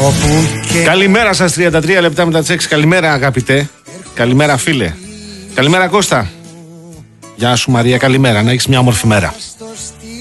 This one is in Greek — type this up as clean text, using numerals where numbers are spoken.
Καλημέρα σας, 33 λεπτά μετά τις 6. Καλημέρα αγαπητέ. Καλημέρα φίλε. Καλημέρα Κώστα. Γεια σου Μαρία, καλημέρα. Να έχεις μια όμορφη μέρα.